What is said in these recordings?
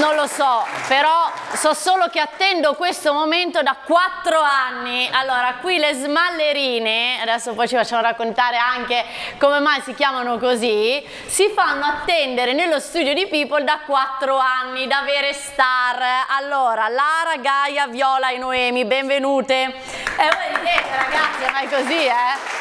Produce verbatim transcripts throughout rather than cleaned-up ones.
Non lo so, però so solo che attendo questo momento da quattro anni. Allora, qui le smallerine, adesso poi ci facciamo raccontare anche come mai si chiamano così, si fanno attendere nello studio di People da quattro anni, da vere star. Allora, Lara, Gaia, Viola e Noemi, benvenute. E voi ridete, ragazzi, è mai così, eh?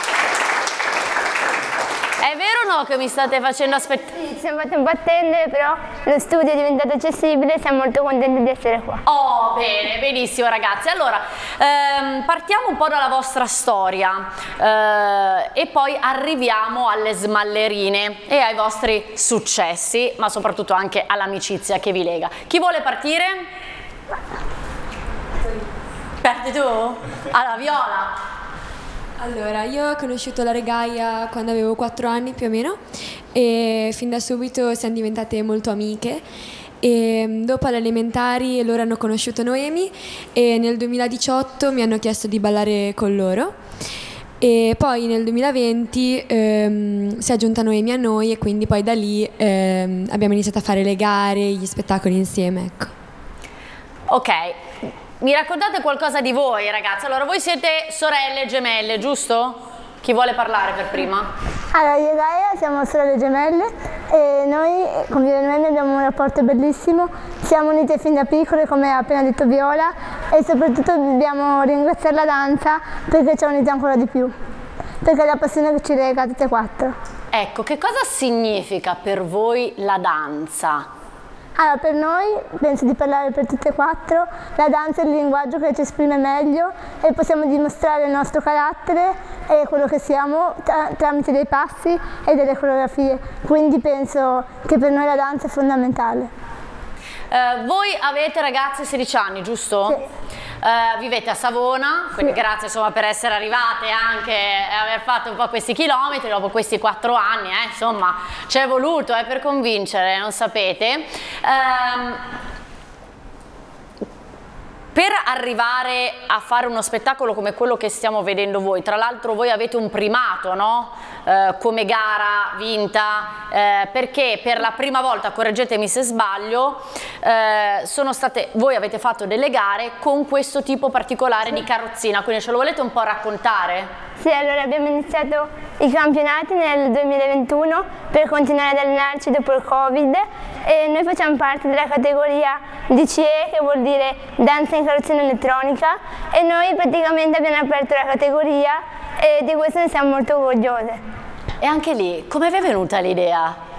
È vero o no che mi state facendo aspettare? Sì, ci siamo fatti un po' attendere, però lo studio è diventato accessibile e siamo molto contenti di essere qua. Oh, bene, benissimo ragazzi. Allora, ehm, partiamo un po' dalla vostra storia eh, e poi arriviamo alle smallerine e ai vostri successi, ma soprattutto anche all'amicizia che vi lega. Chi vuole partire? Parti tu? Allora, Viola. Allora, io ho conosciuto la Gaia quando avevo quattro anni più o meno e fin da subito siamo diventate molto amiche e dopo alle elementari loro hanno conosciuto Noemi e nel duemiladiciotto mi hanno chiesto di ballare con loro e poi nel duemilaventi ehm, si è aggiunta Noemi a noi e quindi poi da lì ehm, abbiamo iniziato a fare le gare, gli spettacoli insieme, ecco. Ok. Mi raccontate qualcosa di voi, ragazzi? Allora, voi siete sorelle gemelle, giusto? Chi vuole parlare per prima? Allora, io e Gaia siamo sorelle gemelle e noi con Viola e Noemi abbiamo un rapporto bellissimo, siamo unite fin da piccole, come ha appena detto Viola, e soprattutto dobbiamo ringraziare la danza perché ci ha unite ancora di più, perché è la passione che ci lega tutte e quattro. Ecco, che cosa significa per voi la danza? Allora, per noi, penso di parlare per tutte e quattro, la danza è il linguaggio che ci esprime meglio e possiamo dimostrare il nostro carattere e quello che siamo tra tramite dei passi e delle coreografie, quindi penso che per noi la danza è fondamentale. Eh, voi avete ragazze sedici anni, giusto? Sì. Uh, vivete a Savona, quindi sì. Grazie insomma per essere arrivate anche e aver fatto un po' questi chilometri dopo questi quattro anni, eh, insomma ci è voluto eh, per convincere, non sapete. Um, Per arrivare a fare uno spettacolo come quello che stiamo vedendo voi, tra l'altro voi avete un primato, no? Eh, come gara vinta, eh, perché per la prima volta, correggetemi se sbaglio, eh, sono state, voi avete fatto delle gare con questo tipo particolare sì. di carrozzina, quindi ce lo volete un po' raccontare? Sì, allora abbiamo iniziato i campionati nel duemilaventuno per continuare ad allenarci dopo il Covid e noi facciamo parte della categoria D C E, che vuol dire danza in carrozzina elettronica, e noi praticamente abbiamo aperto la categoria e di questo ne siamo molto orgogliose. E anche lì, come vi è venuta l'idea?